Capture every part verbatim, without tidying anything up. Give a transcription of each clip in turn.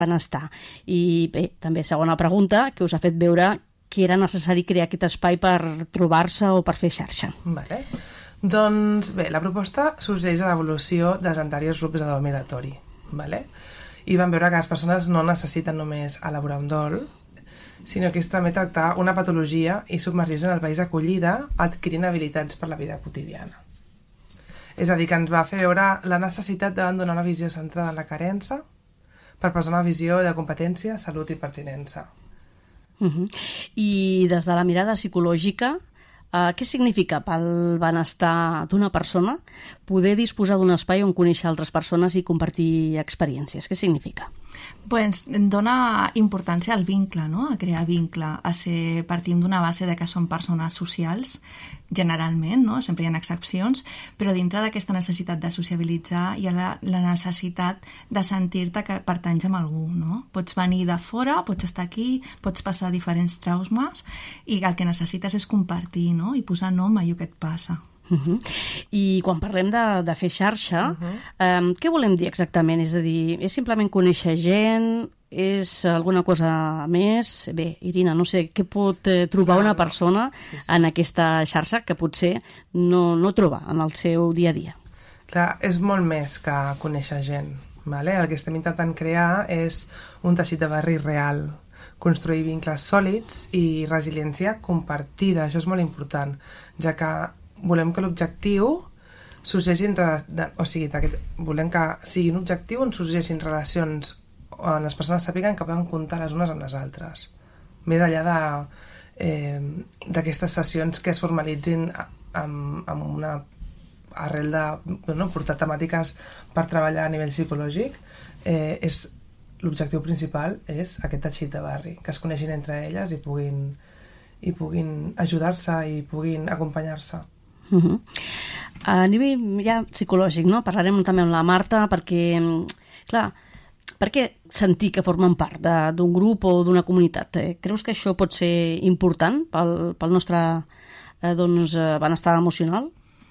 benestar. I bé, també segona pregunta, que us ha fet veure que era necessari crear aquest espai per trobar-se o per fer xarxa. Vale. Doncs bé, la proposta sorgeix a l'evolució dels anteriors grups de dol migratori. Vale? I vam veure que les persones no necessiten només elaborar un dol, sinó que és també tractar una patologia i submergir-se en el país d'acollida adquirint habilitats per la vida quotidiana. És a dir, que ens va fer veure la necessitat d'abandonar una visió centrada en la carença per passar una visió de competència, salut i pertinença. Uh-huh. I des de la mirada psicològica, uh, què significa pel benestar d'una persona poder disposar d'un espai on conèixer altres persones i compartir experiències? Què significa? Pues dona importància al vincle, no? A crear vincle, a ser, partim d'una base de que són persones socials, generalment, no? Sempre hi ha excepcions, però dintre d'aquesta necessitat de sociabilitzar hi ha la, la necessitat de sentir-te que pertanys amb algú, no? Pots venir de fora, pots estar aquí, pots passar diferents traumes i el que necessites és compartir, no? I posar nom a allò que et passa. Uh-huh. I quan parlem de, de fer xarxa, uh-huh. um, què volem dir exactament? És a dir, és simplement conèixer gent? És alguna cosa més? Bé, Irina, no sé, què pot eh, trobar una persona sí, sí. en aquesta xarxa que potser no, no troba en el seu dia a dia? Clar, és molt més que conèixer gent. Vale? El que estem intentant crear és un teixit de barri real, construir vincles sòlids i resiliència compartida. Això és molt important, ja que volem que l'objectiu sorgeixin... O sigui, volem que sigui un objectiu on sorgeixin relacions on les persones sàpiguen que poden comptar les unes amb les altres. Més enllà de, eh, d'aquestes sessions que es formalitzin amb, amb una arrel de no, portar temàtiques per treballar a nivell psicològic, eh, és, l'objectiu principal és aquest teixit de barri, que es coneixin entre elles i puguin, i puguin ajudar-se i puguin acompanyar-se. Uh-huh. A nivell ja psicològic, no? Parlarem també amb la Marta perquè, clar, per què sentir que formen part d'un grup o d'una comunitat? Eh? Creus que això pot ser important pel, pel nostre eh, doncs, benestar emocional?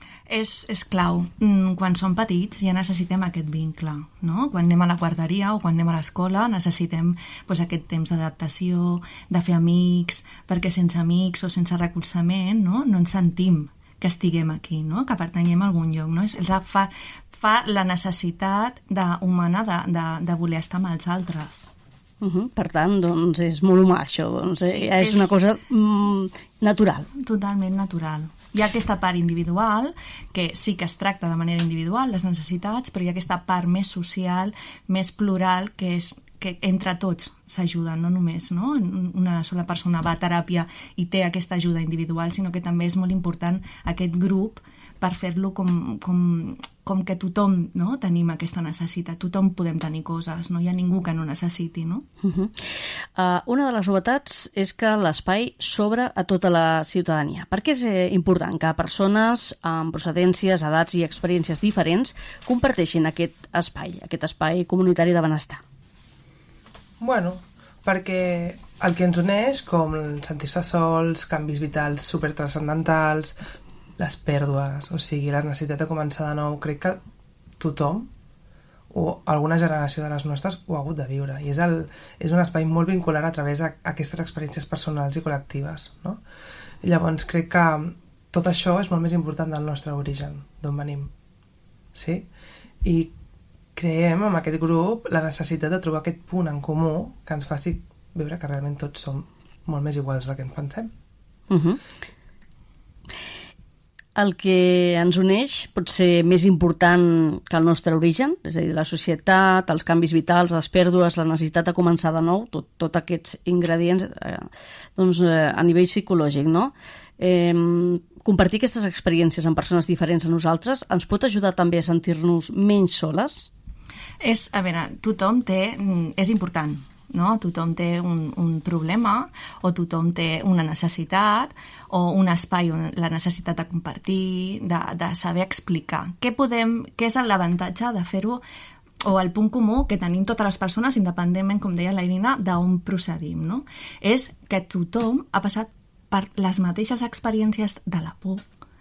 És, és clau. Quan som petits ja necessitem aquest vincle, no? Quan anem a la guarderia o quan anem a l'escola necessitem pues, aquest temps d'adaptació, de fer amics, perquè sense amics o sense recolzament no, no ens sentim que estiguem aquí, no? Que pertanyem a algun lloc. No? És, fa, fa la necessitat de, humana de, de, de voler estar amb els altres. Uh-huh. Per tant, doncs, és molt humà això. Doncs, sí, eh? és, és una cosa mm, natural. Totalment natural. Hi ha aquesta part individual, que sí que es tracta de manera individual, les necessitats, però hi ha aquesta part més social, més plural, que és que entre tots s'ajuden, no només no? Una sola persona va a teràpia i té aquesta ajuda individual, sinó que també és molt important aquest grup per fer-lo com, com, com que tothom no? Tenim aquesta necessitat, tothom podem tenir coses, no hi ha ningú que no necessiti. No? Uh-huh. uh, una de les novetats és que l'espai s'obre a tota la ciutadania. Per què és eh, important que persones amb procedències, edats i experiències diferents comparteixin aquest espai, aquest espai comunitari de benestar? Bueno, perquè el que ens uneix, com sentir-se sols, canvis vitals supertranscendentals, les pèrdues, o sigui, la necessitat de començar de nou, crec que tothom, o alguna generació de les nostres, ho ha hagut de viure. I és, el, és un espai molt vincular a través d'aquestes experiències personals i col·lectives. No? I llavors crec que tot això és molt més important del nostre origen, d'on venim. Sí? I creiem amb aquest grup la necessitat de trobar aquest punt en comú que ens faci veure que realment tots som molt més iguals del que ens pensem. Uh-huh. El que ens uneix pot ser més important que el nostre origen, és a dir, la societat, els canvis vitals, les pèrdues, la necessitat de començar de nou, tot, tot aquests ingredients eh, doncs, eh, a nivell psicològic, no? Eh, compartir aquestes experiències amb persones diferents a nosaltres ens pot ajudar també a sentir-nos menys soles? És, a veure, tothom té, és important, no? Tothom té un, un problema o tothom té una necessitat o un espai on la necessitat de compartir, de, de saber explicar. Què podem, què és l'avantatge de fer-ho o el punt comú que tenim totes les persones, independentment, com deia la Irina, d'on procedim, no? És que tothom ha passat per les mateixes experiències de la por,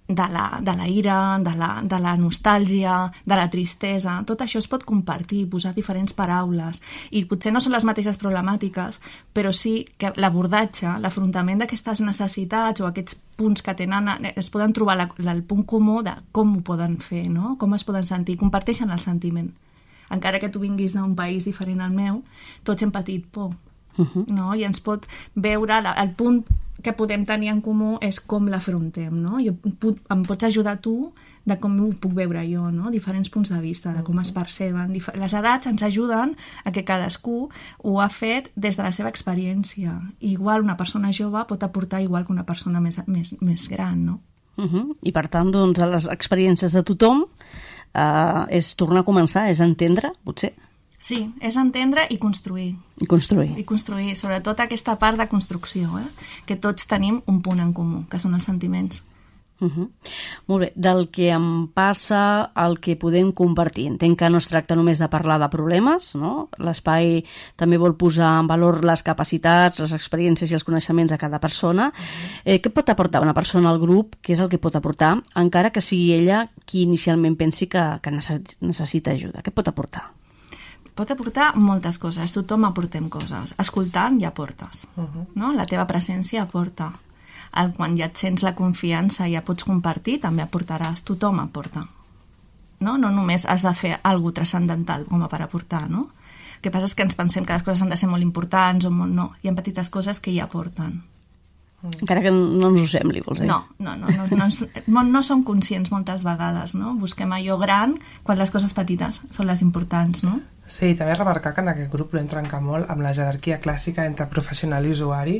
de la, de la ira, de la, de la nostàlgia, de la tristesa. Tot això es pot compartir, posar diferents paraules. I potser no són les mateixes problemàtiques, però sí que l'abordatge, l'afrontament d'aquestes necessitats o aquests punts que tenen, es poden trobar la, la, el punt comú de com ho poden fer, no? Com es poden sentir. Comparteixen el sentiment. Encara que tu vinguis d'un país diferent al meu, tots hem patit por. Uh-huh. No? I ens pot veure la, el punt que podem tenir en comú és com l'afrontem, no? Jo puc, em pots ajudar tu de com ho puc veure jo, no? Diferents punts de vista, de com es perceben. Les edats ens ajuden a que cadascú ho ha fet des de la seva experiència. Igual una persona jove pot aportar igual que una persona més, més, més gran, no? Uh-huh. I per tant, doncs, a les experiències de tothom eh, és tornar a començar, és entendre, potser? Sí, és entendre i construir. I construir. I construir, sobretot aquesta part de construcció, eh? Que tots tenim un punt en comú, que són els sentiments. Uh-huh. Molt bé, del que em passa al que podem compartir. Entenc que no es tracta només de parlar de problemes, no? L'espai també vol posar en valor les capacitats, les experiències i els coneixements de cada persona. Eh, què pot aportar una persona al grup? Què és el que pot aportar, encara que sigui ella qui inicialment pensi que, que necessita ajuda? Què pot aportar? Pot aportar moltes coses, tothom aportem coses. Escoltant ja aportes, uh-huh. no? La teva presència aporta. El, quan ja et sents la confiança i ja pots compartir, també aportaràs, tothom aporta. No, no només has de fer alguna cosa transcendental com a per aportar, no? El que passa és que ens pensem que les coses han de ser molt importants o molt... No, hi ha petites coses que hi aporten. Encara que no ens ho sembli, vols dir? No, no, no, no, no, no, no som conscients moltes vegades, no? Busquem allò gran quan les coses petites són les importants, no? Sí, també remarcar que en aquest grup l'hem trencat molt amb la jerarquia clàssica entre professional i usuari,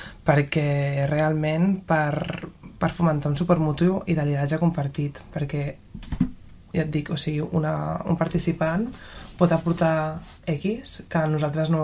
perquè realment per, per fomentar un suport mutu i de lideratge compartit, perquè ja et dic, o sigui, una, un participant pot aportar X que nosaltres no,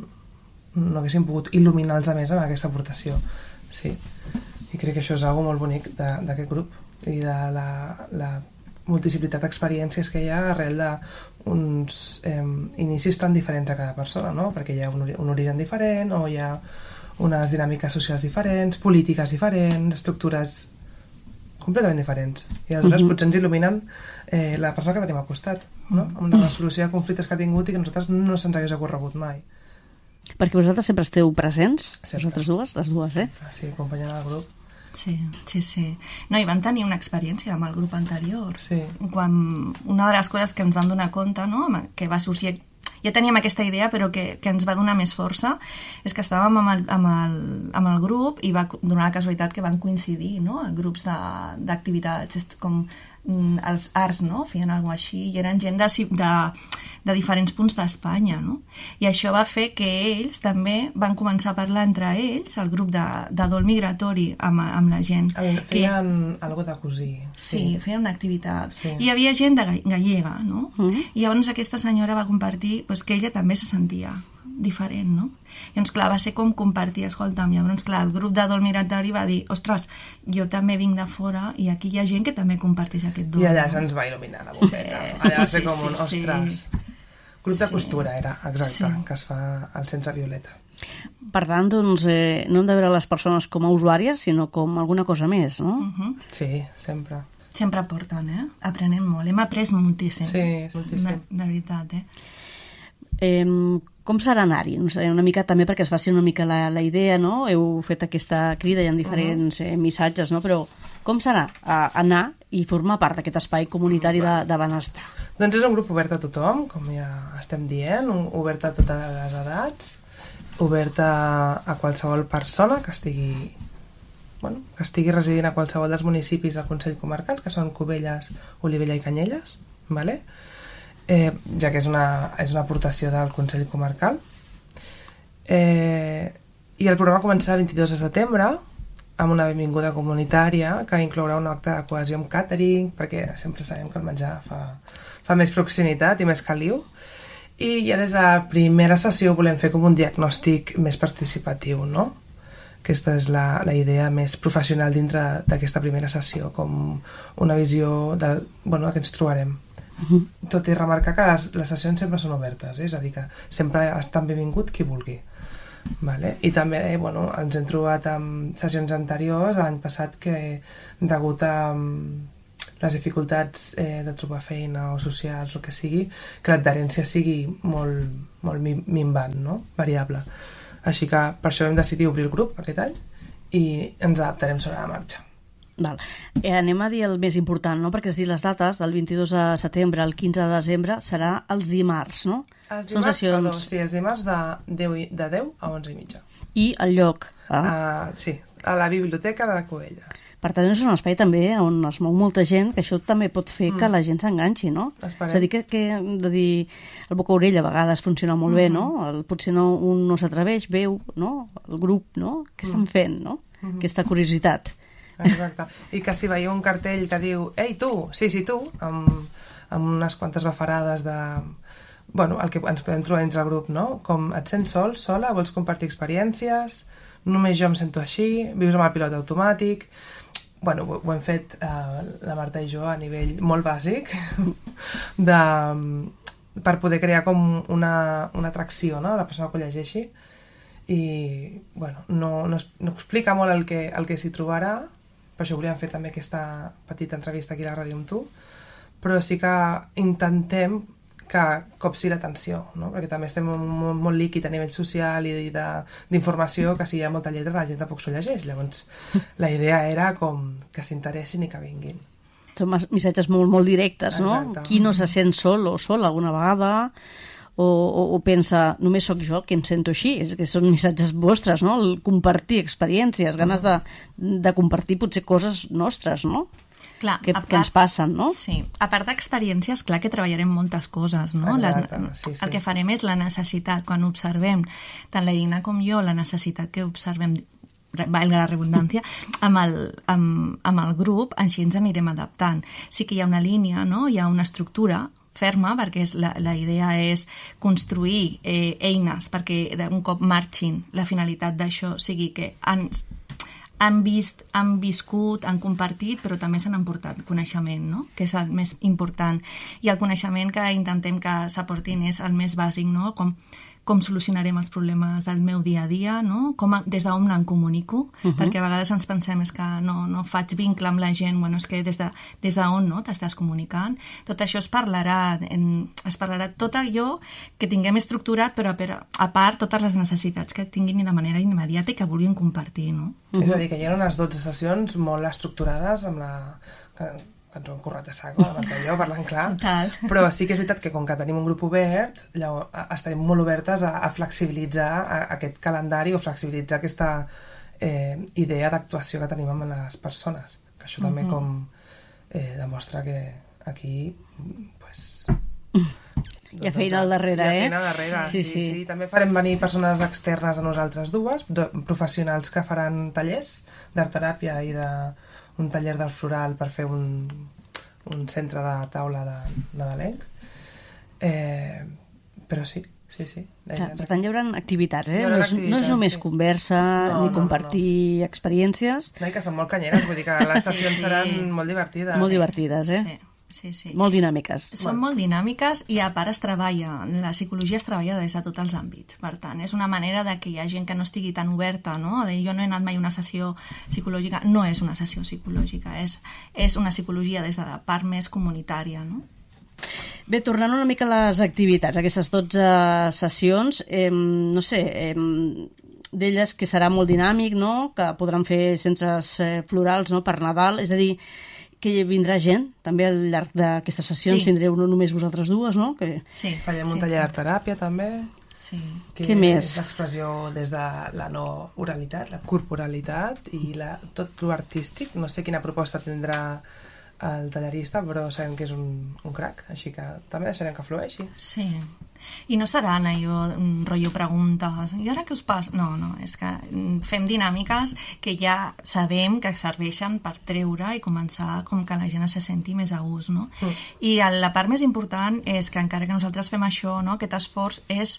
no haguéssim pogut il·luminar els altres amb aquesta aportació. Sí, i crec que això és algo molt bonic d'aquest grup i de la, la multiplicitat d'experiències que hi ha arrel d'uns eh, inicis tan diferents a cada persona, no? Perquè hi ha un, un origen diferent o hi ha unes dinàmiques socials diferents, polítiques diferents, estructures completament diferents. I aleshores uh-huh. potser ens il·luminen eh, la persona que tenim al costat, no? Amb la resolució de conflictes que ha tingut i que a nosaltres no se'ns hagués ocorregut mai. Perquè vosaltres sempre esteu presents, sempre. Vosaltres dues, les dues, eh? Sí, acompanyant el grup. Sí, sí, sí. No, i van tenir una experiència amb el grup anterior. Sí. Quan una de les coses que ens van donar compte, no?, que va sorgir... Ja teníem aquesta idea, però que, que ens va donar més força, és que estàvem amb el, amb el, amb el grup i va donar la casualitat que van coincidir, no?, grups d'activitats com els arts, no?, feien alguna cosa així, i eren gent de, de, de diferents punts d'Espanya, no? I això va fer que ells també van començar a parlar entre ells, el grup de, de dol migratori amb, amb la gent. Feien que, algo de cosir. Sí, sí, feien una activitat. Sí. I hi havia gent de gallega, no? Mm. I llavors aquesta senyora va compartir pues, que ella també se sentia diferent, no? I doncs, clar, va ser com compartir, escolta'm, llavors, clar, el grup de dol migratori va dir, ostres, jo també vinc de fora i aquí hi ha gent que també comparteix aquest dol. I allà se'ns va il·luminar la bombeta. Sí, allà va ser sí, com un, sí, ostres, sí. Grup de sí. costura era, exacte, sí. que es fa al Centre Violeta. Per tant, doncs, eh, no hem de veure les persones com a usuàries, sinó com alguna cosa més, no? Uh-huh. Sí, sempre. Sempre aporten, eh? Aprenem molt. Hem après moltíssim. Sí, moltíssim. De, de veritat, eh? Eh, com serà anar-hi? No sé, una mica també perquè es faci una mica la, la idea, no? Heu fet aquesta crida i en diferents uh-huh. eh, missatges, no? Però com serà a, anar i formar part d'aquest espai comunitari de, de benestar? Doncs és un grup obert a tothom, com ja estem dient, obert a totes les edats, obert a, a qualsevol persona que estigui, bueno, que estigui residint a qualsevol dels municipis del Consell Comarcal, que són Cubelles, Olivella i Canyelles, ¿vale? Eh, ja que és una, és una aportació del Consell Comarcal. Eh, I el programa començarà el vint-i-dos de setembre amb una benvinguda comunitària que inclourà un acte de cohesió amb catering, perquè sempre sabem que el menjar fa, fa més proximitat i més caliu. I ja des de la primera sessió volem fer com un diagnòstic més participatiu, no? Aquesta és la, la idea més professional dintre d'aquesta primera sessió, com una visió del, bueno, que ens trobarem. Uh-huh. Tot i remarcar que les, les sessions sempre són obertes, eh? És a dir, que sempre estan benvingut qui vulgui. Vale? I també eh, bueno, ens hem trobat amb sessions anteriors l'any passat que degut a um, les dificultats eh, de trobar feina o socials o que sigui, que l'adherència sigui molt, molt minvant, no? Variable. Així que per això hem decidit obrir el grup aquest any i ens adaptarem sobre la marxa. Val. Eh, anem a dir el més important, no? Perquè es dir les dates, del vint-i-dos de setembre al quinze de desembre, serà els dimarts, no? Els Són dimarts, sessions... perdó, sí, els dimarts de deu, de deu a onze i mitja. I el lloc? Ah. Uh, sí, a la biblioteca de la Covella. Per tant, és un espai també on es mou molta gent, que això també pot fer mm. que la gent s'enganxi, no? Esperem. És a dir, que, que de dir, el boca-orella a vegades funciona molt mm. bé, no? El, potser no, un no s'atreveix, veu, no? El grup, no? Què estan mm. fent, no? Mm. Aquesta curiositat. Exacte. I que si veieu un cartell que diu «Ei, tu! Sí, sí, tu!» amb, amb unes quantes bafarades de... Bueno, el que ens podem trobar dins el grup, no? Com et sents sol, sola, vols compartir experiències, només jo em sento així, vius amb el pilot automàtic... Bueno, ho, ho hem fet eh, la Marta i jo a nivell molt bàsic de, per poder crear com una, una atracció, no?, a la persona que ho llegeixi. I, bueno, no, no, no explica molt el que, el que s'hi trobarà, per això volíem fer també aquesta petita entrevista aquí a la ràdio amb tu, però sí que intentem que copsi l'atenció, no? Perquè també estem molt, molt líquid a nivell social i d'informació, que si hi ha molta lletra la gent tampoc s'ho llegeix. Llavors la idea era com que s'interessin i que vinguin. Són missatges molt, molt directes, no? Exacte. Qui no se sent sol o sol alguna vegada o, o, o pensa, només sóc jo que em sento així, és que són missatges vostres, no? El compartir experiències, ganes de, de compartir potser coses nostres, no? Clar, que, part, que ens passen, no? Sí, a part d'experiències, clar que treballarem moltes coses, no? Exacte, Les, sí, sí. El que farem és la necessitat, quan observem, tant la Irina com jo, la necessitat que observem, valga la redundància, amb el, amb, amb el grup, així ens anirem adaptant. Sí que hi ha una línia, no? Hi ha una estructura ferma, perquè és la, la idea és construir eh, eines perquè d'un cop marxin, la finalitat d'això sigui que ens han vist, han viscut, han compartit, però també s'han emportat coneixement, no? Que és el més important. I el coneixement que intentem que s'aportin és el més bàsic, no? Com, com solucionarem els problemes del meu dia a dia, no? Com, des d'on em comunico, uh -huh. perquè a vegades ens pensem és que no, no faig vincle amb la gent, bueno, és que des de, des d'on no, t'estàs comunicant. Tot això es parlarà, en, es parlarà tot allò que tinguem estructurat, però a, a part totes les necessitats que tinguin de manera immediata i que vulguin compartir, no? Uh -huh. És a dir, que hi ha unes dotze sessions molt estructurades amb la... que ens ho hem currat a sac, la Marta i jo, parlant clar. Total. Però sí que és veritat que com que tenim un grup obert, llavors estarem molt obertes a, a flexibilitzar a, a aquest calendari o flexibilitzar aquesta eh, idea d'actuació que tenim amb les persones. Que això també uh-huh. com eh, demostra que aquí pues, hi ha feina al darrere, eh? Hi ha feina al darrere, sí, sí, sí. sí. També farem venir persones externes a nosaltres dues, professionals que faran tallers d'art-teràpia i de un taller del floral per fer un, un centre de taula de nadalenc. Eh, però sí, sí, sí. Ja, per tant, hi haurà activitats, eh? Haurà no, és, activitats, no és només sí. conversa no, ni no, compartir no, no. experiències. No, i que són molt canyeres, vull dir que les sessions sí, sí. seran molt divertides. Molt divertides, eh? Sí. Sí, sí. Molt dinàmiques. Són molt dinàmiques i a part es treballa, la psicologia es treballa des de tots els àmbits. Per tant, és una manera de que hi ha gent que no estigui tan oberta, no? De, jo no he anat mai a una sessió psicològica, no és una sessió psicològica, és, és una psicologia des de la part més comunitària, no? Bé, tornant una mica a les activitats, aquestes dotze sessions, eh, no sé, eh, d'elles que serà molt dinàmic, no? Que podran fer centres eh, florals, no? Per Nadal, és a dir, que vindrà gent, també al llarg d'aquestes sessions, sí. Tindreu no només vosaltres dues, no? Que... Sí. Farem sí, un taller sí. d'art-teràpia, també. Sí. Que Què més? És l'expressió des de la no oralitat, la corporalitat i la, tot l'artístic. No sé quina proposta tindrà el tallerista, però sabem que és un, un crac, així que també deixarem que flueixi. Sí. I no seran allò, rotllo preguntes, i ara què us passa? No, no, és que fem dinàmiques que ja sabem que serveixen per treure i començar com que la gent se senti més a gust, no? Mm. I la part més important és que encara que nosaltres fem això, no, aquest esforç és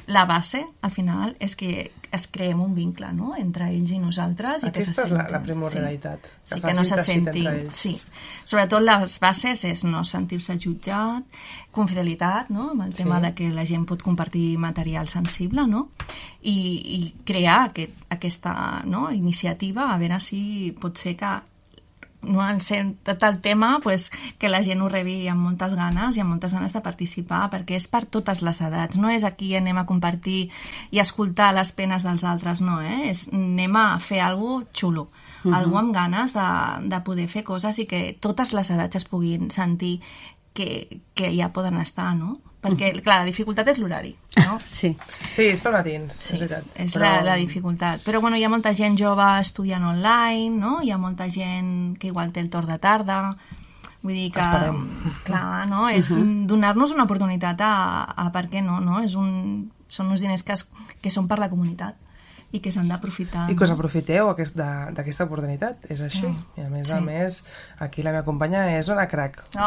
la base, al final, és que es creem un vincle, no?, entre ells i nosaltres. I Aquesta que se és la, sentin. la primordialitat. Sí, sí, que no se sentin. Sí. Sobretot les bases és no sentir-se jutjat, confidelitat, no?, amb el tema Sí. de que la gent pot compartir material sensible, no?, i, i crear aquest, aquesta, no?, iniciativa, a veure si pot ser que no en ser tot el tema, pues, que la gent ho rebi amb moltes ganes i amb moltes ganes de participar, perquè és per totes les edats, no és aquí anem a compartir i escoltar les penes dels altres, no, eh? És anem a fer alguna cosa xulo, uh-huh. algú amb ganes de, de poder fer coses i que totes les edats es puguin sentir que, que ja poden estar, no? Perquè, clar, la dificultat és l'horari, no? Sí. Sí, és per matins, Sí, és veritat. és Però- la, la dificultat. Però bueno, hi ha molta gent jove estudiant online, no? Hi ha molta gent que igual té el torn de tarda. Vull dir que, Esperem. clar, no? És uh-huh. donar-nos una oportunitat a, a per què no, no? És un, són uns diners que, es, que són per la comunitat i que s'han d'aprofitar. I que us aprofiteu aquest, de- d'aquesta oportunitat, és així. Mm. I a més Sí. a més, aquí la meva companya és una crac. Oh.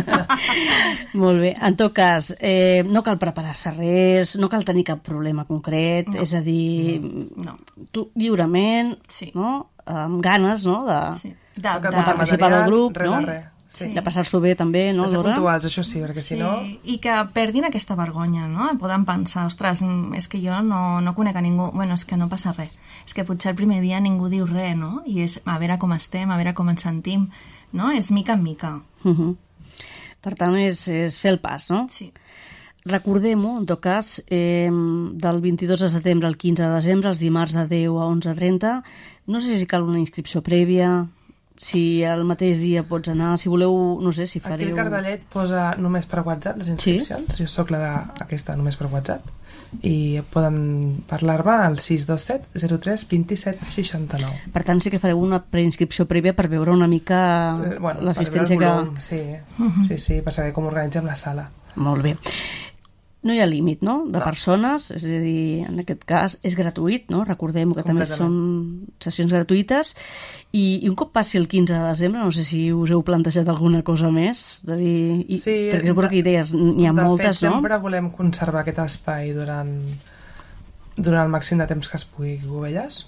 Molt bé. En tot cas, eh, no cal preparar-se res, no cal tenir cap problema concret, No. és a dir, No. tu lliurement, Sí. no? Amb ganes, no?, de, Sí. De, No cal de, de participar material, del grup, res no? de res. Sí. de passar-s'ho bé també, no, De ser Laura? puntuals, això sí, perquè si sí, no... i que perdin aquesta vergonya, no? Poden pensar, ostres, mm, és que jo no, no conec a ningú. Bueno, és que no passa res. És que potser el primer dia ningú diu res, no? I és a veure com estem, a veure com ens sentim, no? És mica en mica. Uh -huh. Per tant, és, és fer el pas, no? Sí. Recordem-ho, en tot cas, eh, del vint-i-dos de setembre al quinze de desembre, els dimarts de deu a onze trenta. No sé si cal una inscripció prèvia, si el mateix dia pots anar, si voleu, no sé, si Aquí fareu... el cartellet posa només per WhatsApp les inscripcions. Sí? Jo sóc la d'aquesta només per WhatsApp. I poden parlar-me al sis dos set zero tres dos set sis nou. Per tant, sí que fareu una preinscripció prèvia per veure una mica Eh, bueno, l'assistència per que... veure el volum, sí. Uh-huh. sí, sí, per saber com organitzem la sala. Molt bé. No hi ha límit, no?, de No. persones, és a dir, en aquest cas és gratuït, no? Recordem que també són Completament. sessions gratuïtes i, i un cop passi el quinze de desembre, no sé si us heu plantejat alguna cosa més, de dir... I, Sí, perquè suposo que idees n'hi ha de moltes, fet, no? sempre volem conservar aquest espai durant, durant el màxim de temps que es pugui, Cubelles,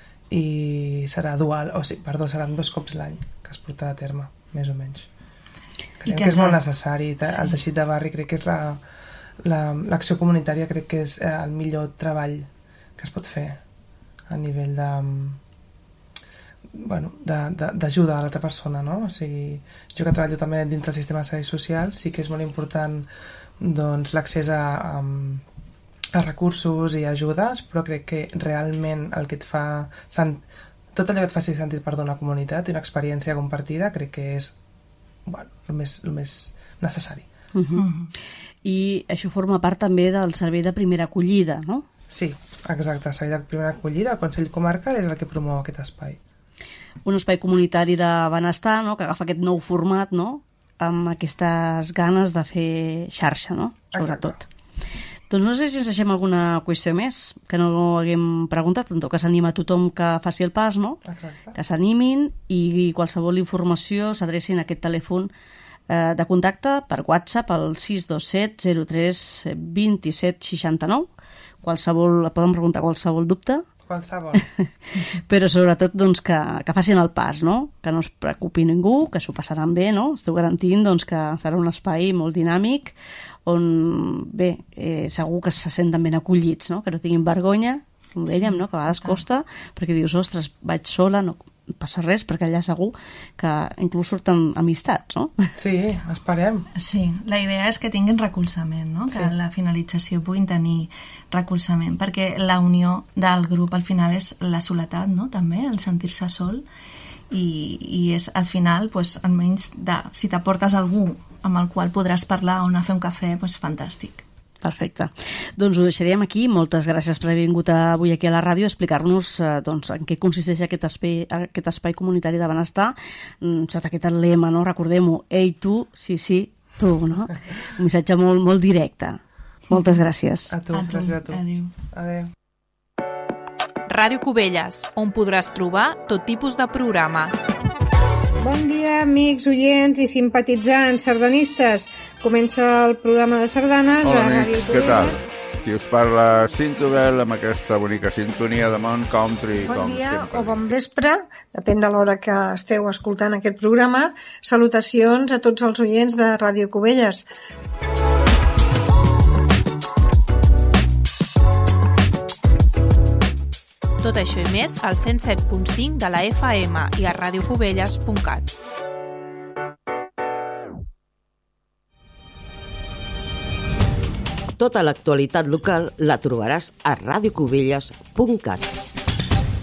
i serà dual, o sigui, perdó, seran dos cops l'any que es portarà a terme, més o menys. Creiem que que és ens molt ha- necessari, sí. El teixit de barri crec que és la la- l'acció comunitària, crec que és eh, el millor treball que es pot fer a nivell de bueno, de- de- d'ajuda a l'altra persona, no? O sigui, jo que treballo també dintre del sistema de serveis socials, sí que és molt important doncs, l'accés a, a, a recursos i ajudes, però crec que realment el que et fa sent, tot allò que et faci sentir perdó una comunitat i una experiència compartida crec que és bueno, el, més, el més necessari. Uh -huh. Uh -huh. I això forma part també del servei de primera acollida, no? Sí, exacte, el servei de primera acollida, el Consell Comarcal és el que promou aquest espai. Un espai comunitari de benestar, no?, que agafa aquest nou format, no?, amb aquestes ganes de fer xarxa, no?, sobretot. Exacte. Doncs no sé si ens deixem alguna qüestió més que no haguem preguntat, en tot cas anima a tothom que faci el pas, no?, Exacte. que s'animin i qualsevol informació s'adrecin a aquest telèfon eh, de contacte per WhatsApp al sis dos set zero tres dos set sis nou. Qualsevol, podem preguntar qualsevol dubte, Qualsevol. però sobretot doncs, que, que facin el pas, no? Que no es preocupi ningú, que s'ho passaran bé, no? Esteu garantint doncs, que serà un espai molt dinàmic on, bé, eh, segur que se senten ben acollits, no? Que no tinguin vergonya, com dèiem, no? Que a vegades costa, perquè dius, ostres, vaig sola, no passa res, perquè allà segur que inclús surten amistats, no? Sí, esperem. Sí, la idea és que tinguin recolzament, no? Que Sí. en la finalització puguin tenir recolzament, perquè la unió del grup al final és la soledat, no? També, el sentir-se sol, i, i és al final, pues, almenys, de, si t'aportes algú amb el qual podràs parlar o anar a fer un cafè, pues, fantàstic. Perfecte. Doncs ho deixaríem aquí. Moltes gràcies per haver vingut avui aquí a la ràdio a explicar-nos eh, doncs, en què consisteix aquest espai, aquest espai comunitari de benestar, mm, sota aquest lema, no? Recordem-ho, ei tu, sí, sí, tu, no? Un missatge molt, molt directe. Moltes gràcies. A tu, A tu. gràcies a tu. Adéu. Adéu. Ràdio Cubelles, on podràs trobar tot tipus de programes. Bon dia, amics, oients i simpatitzants sardanistes. Comença el programa de sardanes Hola, de amics, Ràdio què tal? Cubelles i us parla Cinto Bell amb aquesta bonica sintonia de Mont Country. Bon com dia sempre. o bon vespre, depèn de l'hora que esteu escoltant aquest programa. Salutacions a tots els oients de Ràdio Cubelles. Tot això i més al cent set punt cinc de la F M i a radiocubelles punt cat. Tota l'actualitat local la trobaràs a radiocubelles punt cat.